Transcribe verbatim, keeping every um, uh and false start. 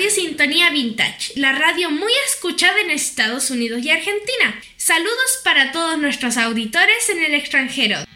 Radio Sintonía Vintage, la radio muy escuchada en Estados Unidos y Argentina. Saludos para todos nuestros auditores en el extranjero.